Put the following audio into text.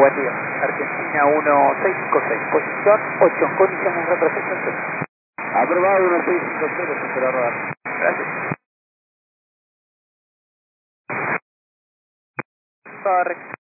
Buen día. Argentina 1656, posición 8, condiciones de representación. Aprobado 1650, se será rodar. Gracias. Correcto.